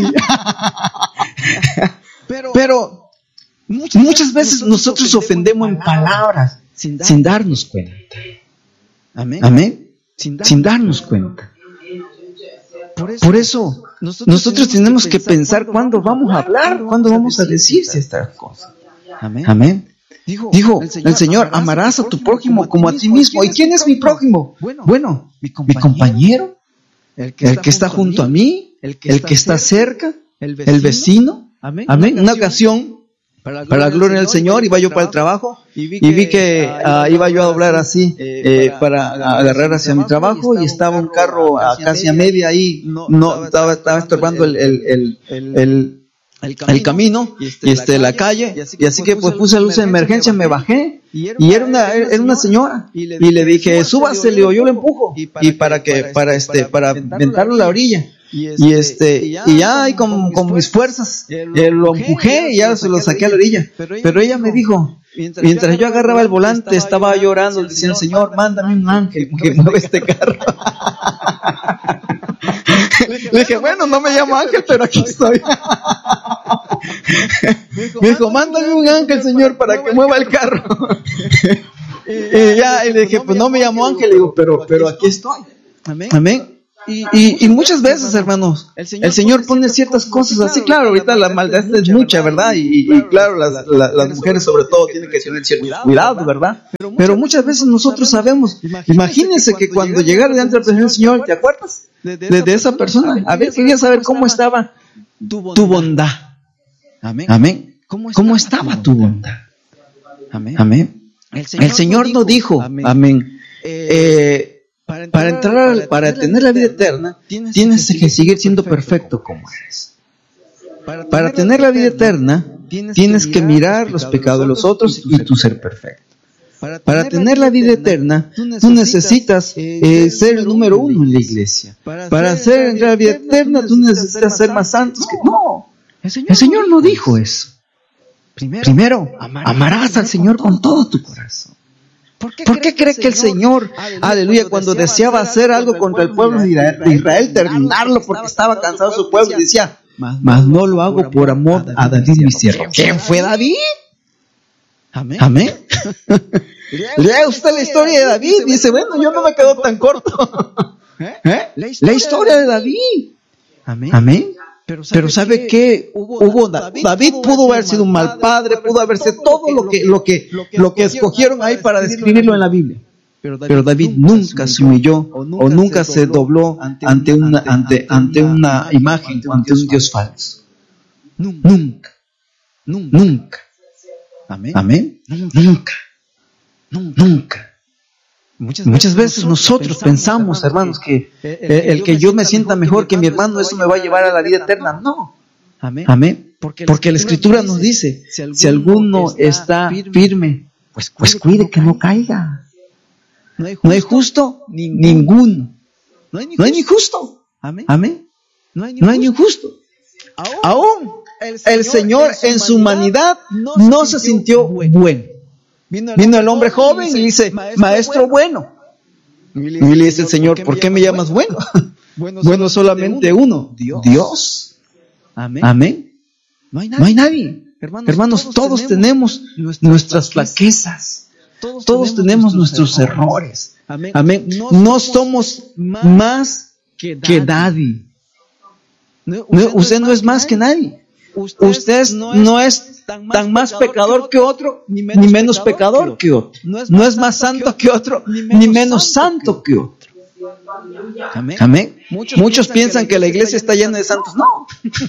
Pero muchas veces nosotros ofendemos en palabras sin darnos cuenta. Amén. Sin darnos cuenta. Por eso, nosotros tenemos que pensar cuándo vamos a hablar, cuándo vamos a decirse estas cosas. Amén. Dijo el Señor, amarás a tu prójimo como a ti mismo. ¿Y quién es mi prójimo? Bueno, mi compañero, el que está junto a mí, el que está cerca, el vecino. Amén. Una ocasión, para la gloria del Señor, iba yo para el trabajo y vi que uh, iba yo a doblar así eh, para agarrar hacia mi trabajo y estaba un carro a casi a media ahí, no estaba, estaba estorbando el, el, el, el, el camino y este, la calle, y así que pues puse luz de emergencia, me bajé y era una, era una señora y le dije, súbase, le digo, yo le empujo y para que, para este, para aventarlo a la orilla. Y este, y, este, y ya, y ya ahí con, con mis fuerzas eh, lo empujé y ya se lo saqué a la orilla. Pero ella me dijo, Mientras yo agarraba el volante, estaba llorando, diciendo, Señor, mándame un ángel que mueva este carro. Le dije, bueno, no me llamo Ángel, pero aquí estoy. Me dijo, mándame un ángel, Señor, para que mueva el carro. Y ya, y le dije, pues no me llamo Ángel, le digo, pero, pero aquí estoy. Amén. Y, y, y muchas veces, hermanos, el Señor pone ciertas cosas así. Claro, ahorita la maldad es mucha, ¿verdad? Y, y claro, las, las, las mujeres sobre todo tienen que tener cierto cuidado, ¿verdad? Pero muchas veces nosotros sabemos. Imagínense que cuando llegara delante de la presencia del Señor, ¿te acuerdas de, de esa persona? A ver, quería saber cómo estaba tu bondad. Amén. ¿Cómo estaba tu bondad? Amén. El Señor no dijo, amén, eh, Para, para entrar, al, para tener la vida eterna, tienes que seguir siendo perfecto como eres. Para tener la vida eterna, tienes que mirar los pecados de los otros y tú ser perfecto. Para tener la vida eterna, tú necesitas eh, ser el número uno en la iglesia. Para hacer entrar la vida eterna, tú necesitas ser más santos que... No, el Señor no dijo eso. Primero, amarás al Señor con todo tu corazón. ¿Por qué, ¿Por qué cree que el Señor, aleluya, cuando deseaba hacer algo contra el pueblo de Israel, terminarlo porque estaba cansado de su pueblo, y decía, mas no lo hago por amor a David mi siervo? ¿Quién fue David? Amén. Amén. Lea usted la historia de David y dice, bueno, yo no me quedo tan corto. ¿Eh? La historia de David. Amén. Amén. Pero sabe, Pero ¿sabe qué? Hubo, David, David pudo haber sido un mal padre, pudo haber sido todo lo que, lo que, lo que escogieron ahí para describirlo en la Biblia. Pero David nunca se humilló o nunca se dobló ante una, ante, ante una imagen, ante un Dios falso. Nunca. Nunca. Amén. Amén. Nunca. Nunca. Muchas, Muchas veces nosotros pensamos, hermanos, que el, el que yo me sienta mejor que mi hermano, eso me va a llevar a la vida eterna. No. Amén. Amén. Porque la Escritura nos dice, si alguno está firme, pues, pues cuide que no caiga. No hay justo ninguno. No hay ni justo. Amén. No hay ni justo. Aún el Señor en su humanidad no se sintió bueno. Vino el, Vino el hombre joven y dice, maestro, maestro bueno. bueno. Y le dice el Señor, ¿por qué me llamas bueno? Bueno, bueno solamente uno, Dios. Dios. Amén. Amén. No hay nadie. No hay nadie. Hermanos, Hermanos, todos, todos tenemos nuestras, nuestras flaquezas. Todos, todos tenemos nuestros errores. errores. Amén. Amén. No, no somos más que, que nadie. No, usted, usted no es más que nadie. Usted, usted no, es no es tan más, tan más pecador que otro, ni menos, ni menos pecador que otro. Que otro. No, es no es más santo que otro, ni menos, ni menos santo que otro. Amén. Amén. Muchos, Muchos piensan que la iglesia está llena de santos. No.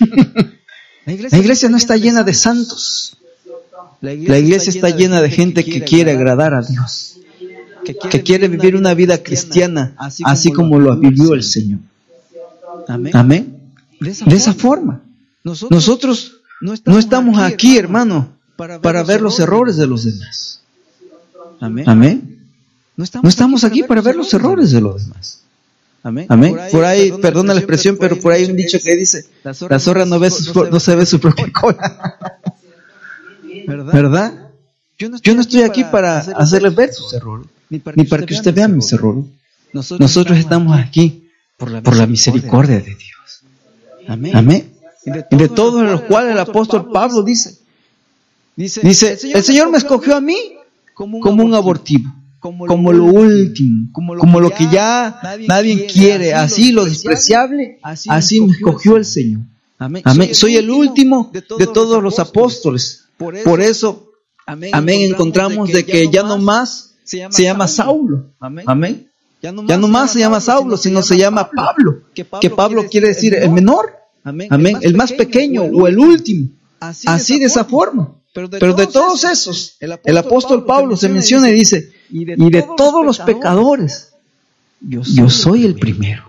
La iglesia, la iglesia no está llena de santos. La iglesia, la iglesia está llena de gente que quiere agradar a Dios, que quiere, que quiere vivir una vida cristiana así como, así como lo vivió el Señor. Amén. Amén. De esa, de esa forma. Nosotros, Nosotros no estamos, no estamos aquí, aquí, hermano, para ver, para ver los errores de los demás. Amén. Amén. No estamos, no estamos aquí, aquí para ver los errores de los demás. Amén. Amén. Por ahí, por ahí perdona, perdona la expresión, pero por ahí un dicho que dice, la zorra, la zorra no, ve su, no, no se ve su propia cola. ¿Verdad? ¿Verdad? Yo no estoy, Yo no estoy aquí para hacerles ver sus errores, ni para que, ni para que usted vea mis errores. Nosotros, Nosotros estamos aquí por la, por la misericordia de Dios. Amén. Amén. Y de todos los cuales el apóstol Pablo dice, dice, dice el, Señor el Señor me escogió a mí como un, como un abortivo, como, como lo último, como lo, como lo que ya nadie, nadie quiere, así lo despreciable, así, así me escogió el Señor. Amén. Amén. Soy el último de todos, de todos los apóstoles. Por eso, Por eso amén, amén, encontramos de que ya no más se llama, se llama Saulo. Amén. Amén. Ya no más, ya no más se llama Saulo, sino se llama Pablo, que Pablo, que Pablo quiere decir el menor. Amén. Amén. El más pequeño o el último. Así, Así de esa forma. Pero de, Pero de todos esos, el apóstol, el apóstol Pablo se menciona y dice, y de, y de todos, todos los pecadores, yo soy, yo soy el primero.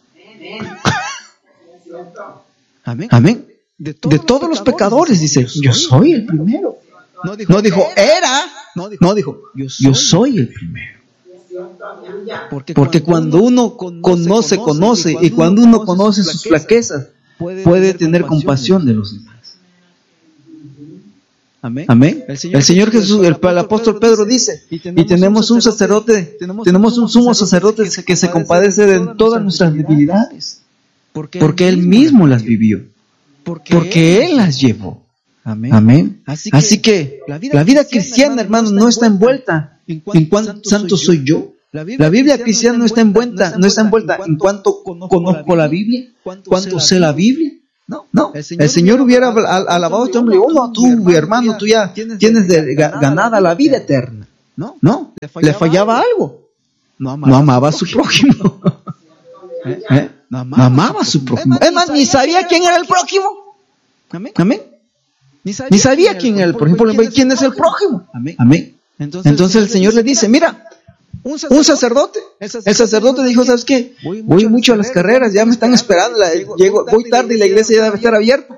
Amén. Amén. De todos, de todos los pecadores, dice, yo soy el primero. No dijo, no dijo era, no dijo, no dijo yo, soy yo soy el primero. Porque, Porque cuando uno conoce, conoce, y cuando uno conoce sus flaquezas, puede, puede tener compasión de los demás. Amén. Amén. El Señor Jesús, el, el apóstol Pedro dice, y tenemos un sacerdote, tenemos un sumo sacerdote que se compadece de todas nuestras debilidades, porque Él mismo las vivió, porque Él las llevó. Amén. Amén. Así que la vida cristiana, hermanos, no está envuelta en cuánto santo soy yo. La Biblia cristiana no está envuelta, no está envuelta en cuánto conozco la Biblia, cuánto sé la Biblia. No, no. El Señor, el Señor hubiera al, alabado a este hombre. Oh, no, tú, mi hermano, tú ya tienes de, ganada la vida eterna. No, no. Le fallaba algo. No amaba, no amaba a su prójimo. ¿Eh? ¿Eh? No amaba, no amaba a su prójimo. Es más, ni sabía quién era el prójimo. Amén. Amén. Ni sabía, ni sabía quién era el prójimo. Por ejemplo, ¿quién es el prójimo? Amén. Amén. Entonces, Entonces el Señor le dice, mira, Un sacerdote, un sacerdote. El sacerdote, el sacerdote dijo, ¿sabes qué? Voy, voy mucho a las carreras, ya me están esperando, la, llego, voy tarde y la iglesia ya debe estar abierta.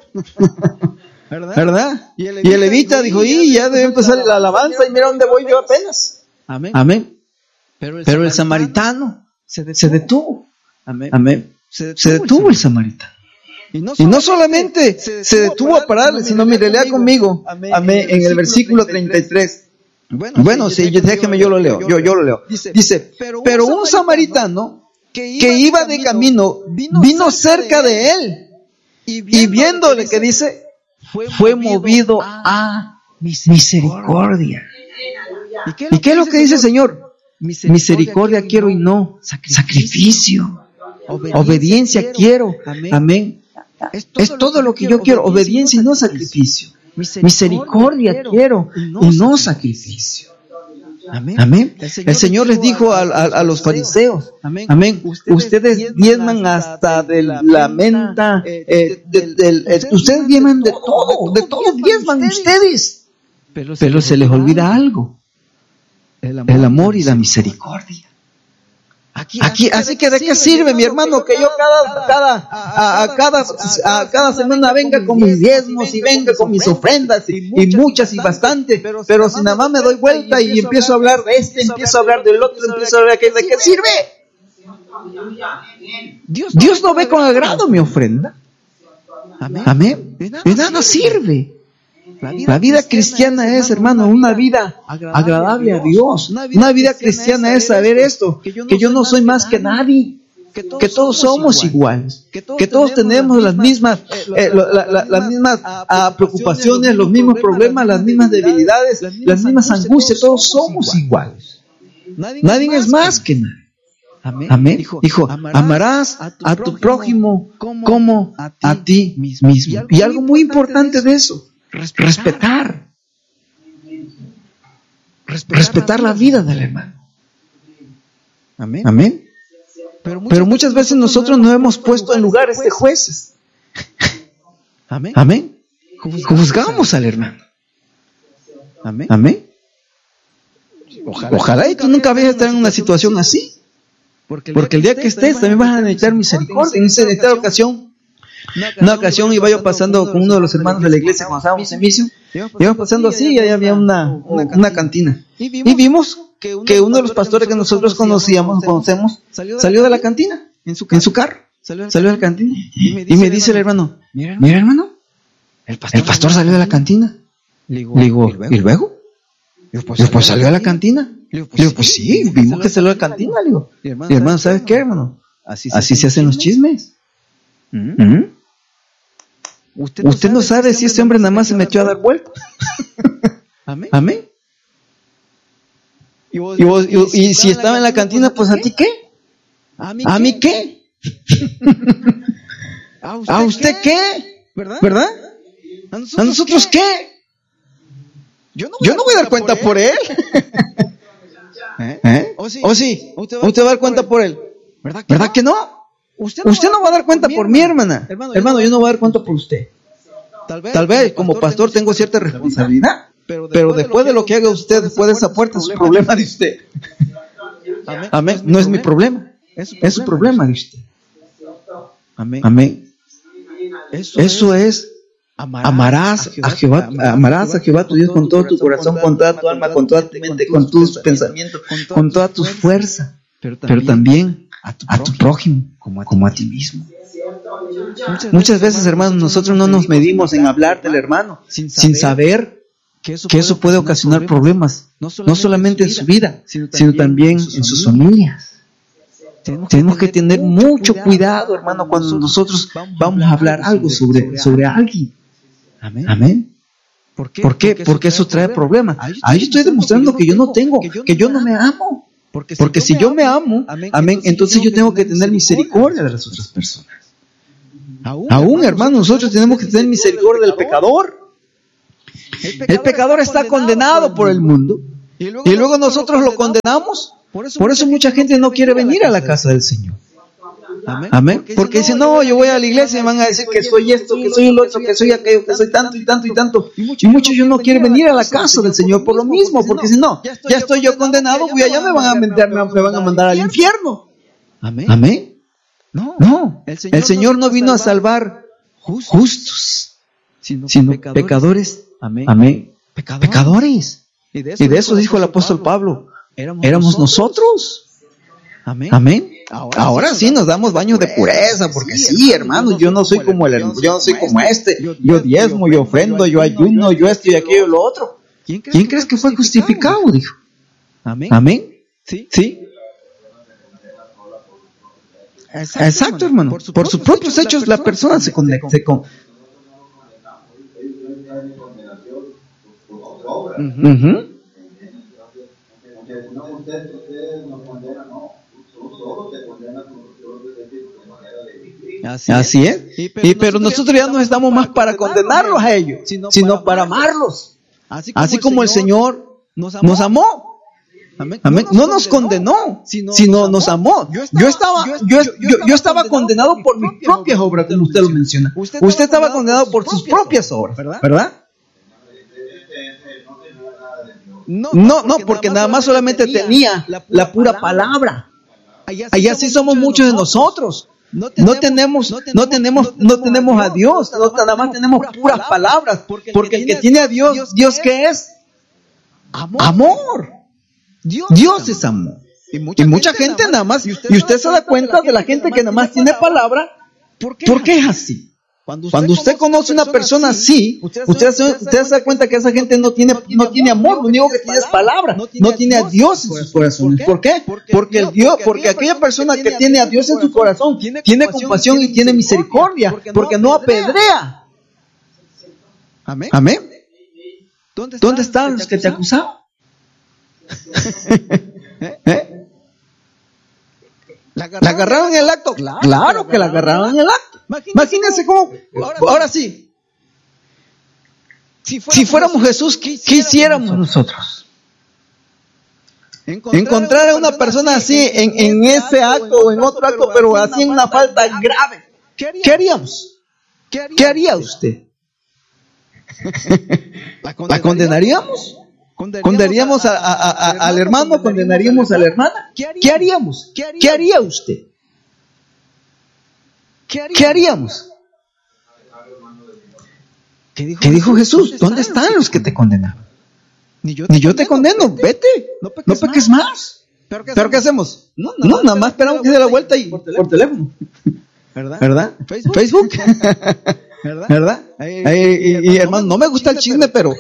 ¿Verdad? ¿Verdad? Y el levita, y el levita dijo, y ya debe empezar la alabanza y mira dónde voy yo apenas. Amén. Amén. Pero el, Pero el samaritano se detuvo. Se detuvo. Amén. Amén. Se detuvo, se detuvo el samaritano. Y no solamente, y no solamente se detuvo, se detuvo a pararle, sino mire, lea conmigo. Amén. Amén. En el versículo treinta y tres. Bueno, bueno sí, sí, déjeme yo lo leo, yo, yo lo leo. Dice, Dice pero, pero un samaritano que iba, que iba de camino vino, vino cerca de él y viéndole, y viéndole que dice, fue, fue movido a misericordia. ¿Y qué, ¿Y qué es lo que dice el Señor? Misericordia, misericordia quiero y no sacrificio. Obediencia, Obediencia quiero. Amén. Amén. Es todo, es todo lo que yo quiero, obediencia y no sacrificio. Misericordia, Misericordia quiero, quiero y no, y no sacrificio. Amén. Amén. El Señor, el Señor les dijo a, a, a los fariseos, amén. Amén. Ustedes, ustedes diezman hasta de la menta, eh, de, de, de, de, ustedes diezman de todo, de todo diezman ustedes. Pero se, Pero se les olvida algo, el amor, el amor y la misericordia. Aquí, Aquí, así que de qué sirve, mi hermano, que yo cada, cada, a, a cada, a cada semana venga con mis diezmos y venga con mis ofrendas y, y muchas y bastantes, pero si nada más me doy vuelta y empiezo a hablar de este, empiezo a hablar del otro, empiezo a hablar de aquel, ¿de qué sirve? Dios no ve con agrado mi ofrenda. Amén. De nada sirve. La vida, la vida cristiana, cristiana es, hermano, una vida agradable a Dios. Una vida, una vida cristiana es saber esto, que yo no, que yo no soy más que nadie, que todos, que todos somos iguales, que todos, que todos tenemos las mismas, eh, la, la, las mismas ah, preocupaciones, los mismos problemas, las mismas debilidades, las mismas angustias, todos somos iguales. Nadie es más que nadie. Amén. Amén. Dijo, Dijo, amarás a tu prójimo como a ti mismo. Y algo muy importante de eso, Respetar. Respetar, Respetar la vida del hermano. Amén. Amén. Pero muchas, Pero muchas veces nosotros nos hemos puesto en lugares de jueces. Amén. Amén. Juzgamos al hermano. Amén. Amén. Ojalá, Ojalá y tú nunca vayas a estar en una situación así. Porque el día, Porque el día que, que estés también vas a necesitar misericordia. En esa ocasión. Una ocasión iba yo pasando con uno de los hermanos de la iglesia cuando estábamos en misión, íbamos pasando así y ahí había una, una, una cantina. Y vimos que uno de los pastores que nosotros conocíamos, conocemos, salió de la cantina, en su carro, salió de la cantina. Y me dice el hermano, mira hermano, el pastor salió de la cantina. Le digo, ¿y luego? Pues salió de la cantina. Le digo, pues sí, vimos que salió de la cantina. Le digo, y hermano, ¿sabes qué, hermano? Así se hacen los chismes. ¿Mm? Usted no, Usted no sabe, sabe si este hombre nada más se metió a dar vueltas. Amén. Amén. Y, vos, y, vos, y, y, y si estaba en la cantina, pues ¿a ti qué? ¿A mí, ¿A mí qué? ¿A usted, ¿A usted qué? qué? ¿Verdad? ¿Verdad? ¿A nosotros, ¿A nosotros qué? qué? Yo no voy, Yo no voy a dar cuenta por él. Por él. ¿Eh? ¿Eh? ¿O sí? ¿O sí? ¿Usted va, ¿Usted va a dar cuenta por él? ¿Verdad que, ¿Verdad no? que no? Usted no, usted no va a dar cuenta por, por mi hermana. Hermano, hermano, yo no voy a dar cuenta por usted. Tal vez, Tal vez como pastor tengo cierta responsabilidad, pero después, pero después de lo que haga usted después de esa puerta es un problema de usted. Amén. Amén. No es mi problema. Es su problema de usted. Amén. Amén. Eso es amarás a Jehová, amarás a Jehová tu Dios con todo tu corazón, con toda tu alma, con toda tu mente, con tus pensamientos, con toda tu fuerza, pero también a tu, a tu prójimo como a, como a ti mismo. Muchas, Muchas veces, hermanos, nosotros no nos medimos en hablar del hermano sin saber que eso, que eso puede ocasionar problemas, no no solamente, solamente en su vida, sino sino también en sus familias. Tenemos que, Tenemos que tener mucho cuidado, hermano, cuando nosotros vamos a hablar algo sobre, sobre alguien. Amén. Amén. ¿Por qué? ¿Por qué? Porque eso trae problemas. Ahí estoy demostrando que yo no tengo, que yo no me amo. Porque si yo me amo, amén, entonces yo tengo que tener misericordia de las otras personas. Aún, hermano, nosotros tenemos que tener misericordia del pecador. El pecador está condenado por el mundo. Y luego nosotros lo condenamos. Por eso mucha gente no quiere venir a la casa del Señor. Amén. Porque dicen, no, yo voy a la iglesia y me van a decir que soy esto, que soy el otro, que soy aquello, que soy tanto y tanto y tanto. Y muchos yo no quieren venir a la casa del Señor por lo mismo, porque dicen, no, ya estoy yo condenado, voy allá, me van a mandar, me van a mandar al infierno. Amén. No, el Señor no vino a salvar justos, sino pecadores. Amén. Pecadores. Y de eso dijo el apóstol Pablo. Éramos nosotros. Amén. Ahora, Ahora sí nos damos baños de pureza, porque sí, hermanos, yo no soy como el yo no soy como este. Yo diezmo, yo ofrendo, yo ayuno, yo esto y aquello y lo otro. ¿Quién crees que fue justificado? Dijo. Amén. Sí. Exacto, hermano. Por sus propios hechos la persona se condena. Uh-huh. No, usted, usted nos condena, no. Solo te condena con Así, Así es. es. Y, pero, y, pero nosotros ya no estamos más para condenarlos a ellos, sino, sino para amarlos. Así como, Así como el Señor nos amó. Nos amó. Amén. Amén. No nos condenó, sino, sino nos amó. Yo estaba, yo, yo, yo, yo estaba condenado por mis propias obras, como usted lo menciona. Usted estaba condenado por sus propias obras, ¿verdad? No, no, no, porque nada más solamente tenía la pura palabra. Allá sí somos muchos de nosotros. No tenemos, no tenemos, no tenemos a Dios. Nada más tenemos puras palabras. Porque el que tiene a Dios, ¿Dios qué es? Amor. Dios es amor. Y mucha gente nada más, y usted se da cuenta de la gente que nada más tiene palabra. ¿Por qué es así? Cuando usted, Cuando usted conoce una persona así, usted, usted, se, usted se da cuenta que esa gente no tiene, no tiene amor, lo único que tiene es palabra, no tiene a Dios en sus corazones. ¿Por qué? Porque el Dios, porque aquella persona que tiene a Dios en su corazón tiene compasión y tiene misericordia, porque no apedrea. Amén. Amén. ¿Dónde están los que te acusaban? ¿Eh? ¿La agarraron en el acto? Claro, claro que la agarraron en el acto. Imagínense cómo, ahora, ahora sí, si fuéramos, si fuéramos Jesús, ¿qué hiciéramos nosotros? Encontrar, Encontrar a una persona así en, en ese acto o en otro acto, pero así en una falta grave. ¿Qué haríamos? ¿Qué haría usted? ¿La condenaríamos? ¿Condenaríamos a, a, a, a, al hermano? ¿Condenaríamos a la hermana? ¿Qué haríamos? ¿Qué haría usted? ¿Qué haríamos? ¿Qué dijo, ¿Qué dijo Jesús? ¿Dónde están los que te condenaron? Ni yo te, Ni yo te condeno, condeno, vete. No peques, no peques más. más. ¿Pero qué, ¿Pero qué hacemos? No, nada, no, nada más esperamos que dé la vuelta y por teléfono. Por teléfono. ¿Verdad? ¿Verdad? Facebook. Facebook. ¿Verdad? ¿Verdad? Ay, ay, y, y, y hermano, no me gusta el chisme, pero...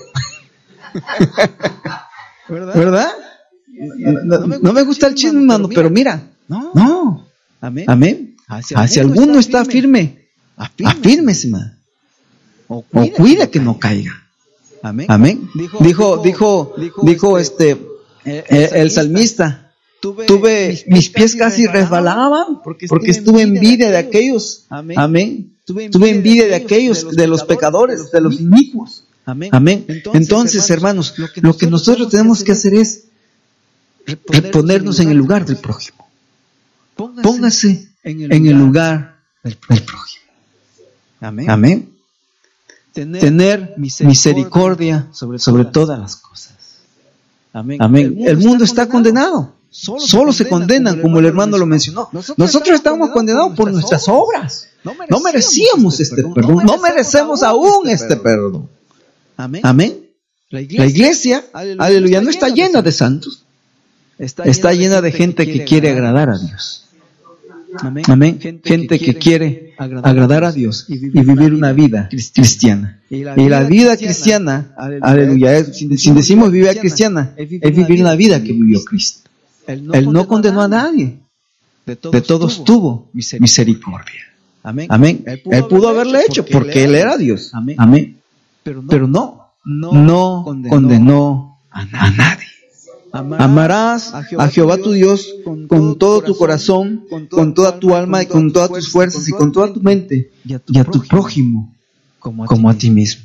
¿Verdad? ¿Verdad? No, no, no me gusta el chisme, hermano, pero mira. No. No. Amén. Amén. Hacia, Hacia alguno está firme, afírmese, man. O cuida, o cuida que no caiga. Amén. Amén. Dijo, dijo, dijo, dijo, dijo este, el, el, el salmista, tuve, tuve mis pies casi resbalaban porque, porque estuve en envidia de aquellos. Amén. Amén. Tuve envidia de aquellos, de los pecadores, de los inicuos. Amén. Amén. Entonces, hermanos, lo que nosotros tenemos que hacer es reponernos en el lugar del prójimo. Póngase en el, en el lugar del, del prójimo. Amén. Amén. Tener, Tener misericordia, misericordia sobre, sobre todas las cosas. Amén. Amén. El mundo, el mundo está, está condenado. condenado. Solo, Solo se condenan, como el hermano lo mencionó. Nosotros, Nosotros estamos condenados por nuestras obras. No merecíamos, no merecíamos este perdón. perdón. No merecemos aún este perdón. Amén. Amén. La iglesia, la iglesia aleluya, aleluya, no está llena de santos. Está llena, está llena de gente que quiere agradar a Dios. Amén. Amén. Gente que quiere agradar a Dios y vivir una vida cristiana. Y la vida cristiana, aleluya, es, si decimos vida cristiana, es vivir una vida que vivió Cristo. Él no condenó a nadie. De todos tuvo misericordia. Amén. Él pudo haberle hecho porque Él era Dios. Amén. Pero no, no condenó a nadie. Amarás a Jehová tu Dios con todo tu corazón, con toda tu alma y con todas tus fuerzas y con toda tu mente, y a tu prójimo como a ti mismo.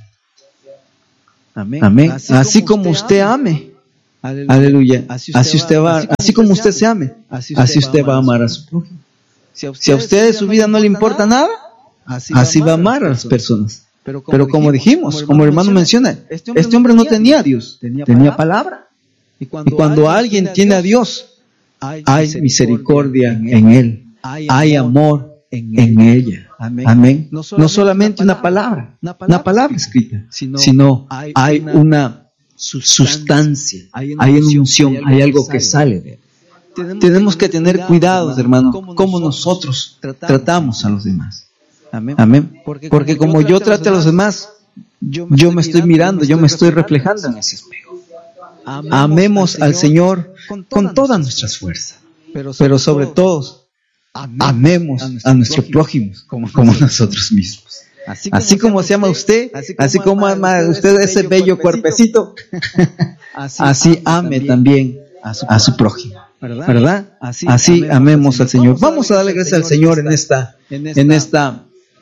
Amén. Así como usted ame, aleluya, así usted va, así como usted se ame, así usted va a amar a su prójimo. Si a usted de su vida no le importa nada, así va a amar a las personas. Pero como dijimos, como el hermano menciona, este hombre no tenía a Dios, tenía palabra. Y cuando, y cuando alguien tiene a Dios, hay misericordia en él, hay amor en ella. Amén. No solamente una palabra, una palabra escrita, sino hay una sustancia, hay una unción, hay algo que sale de él. Tenemos que tener cuidados, hermano, cómo nosotros tratamos a los demás. Amén. Porque como yo trato a los demás, yo me estoy mirando, yo me estoy reflejando en ese espejo. Amemos al Señor con todas nuestras fuerzas, pero sobre todo, amemos a nuestros prójimos como nosotros mismos. Así como se ama usted, así como ama usted ese bello cuerpecito, así ame también a su prójimo, ¿verdad? Así amemos al Señor. Vamos a darle gracias al Señor en esta, en esta,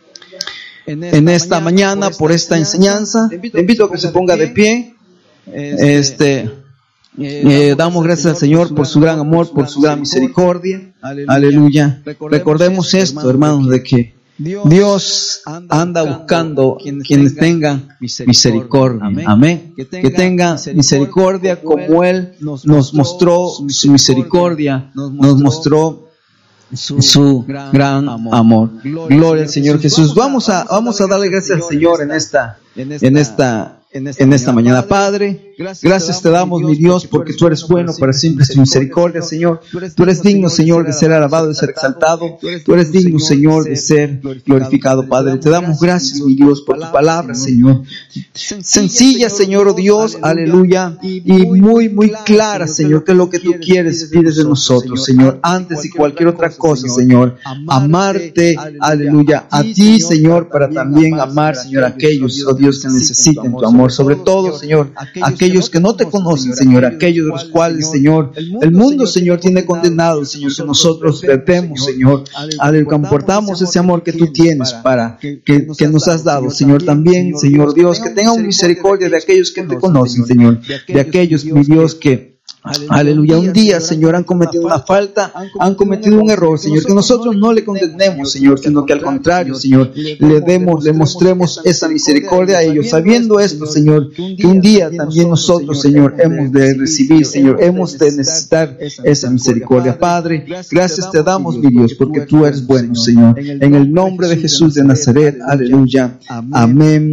en esta mañana por esta enseñanza. Te invito a que se ponga de pie. Este, eh, damos gracias al Señor por su gran amor, por su gran misericordia. Aleluya. Recordemos esto, hermanos, de que Dios anda buscando quienes tengan misericordia. Amén. Que tengan misericordia como Él nos mostró su misericordia, nos mostró su gran amor. Gloria al Señor Jesús. Vamos a, vamos a darle gracias al Señor en esta, en esta En esta mañana, Padre, gracias te damos, mi Dios, porque tú eres bueno, para siempre es tu misericordia, Señor. Tú eres digno, Señor, de ser alabado, de ser exaltado. Tú eres digno, Señor, de ser glorificado, Padre. Te damos gracias, mi Dios, por tu palabra, Señor. Sencilla, Señor, oh Dios, aleluya, y muy, muy clara, Señor, que es lo que tú quieres, pides de nosotros, Señor, antes y cualquier otra cosa, Señor. Amarte, aleluya, a ti, Señor, para también amar, Señor, a aquellos, oh Dios, que necesiten tu amor. Sobre todo, Señor, aquellos que no te conocen, Señor, aquellos de los cuales, Señor, el mundo, Señor, tiene condenado, Señor, que nosotros vertemos, Señor, al comportamos ese amor que tú tienes para, que, que nos has dado, Señor, también, Señor Dios, que tengan misericordia de aquellos que te conocen, Señor, de aquellos, mi Dios, que aleluya, un día, Señor, han cometido una falta, han cometido un error, Señor, que nosotros no le condenemos, Señor, sino que al contrario, Señor, le demos, le mostremos esa misericordia a ellos, sabiendo esto, Señor, que un día también nosotros, Señor, hemos de recibir, Señor, hemos de necesitar esa misericordia. Padre, gracias te damos, mi Dios, porque tú eres bueno, Señor, en el nombre de Jesús de Nazaret, aleluya, amén.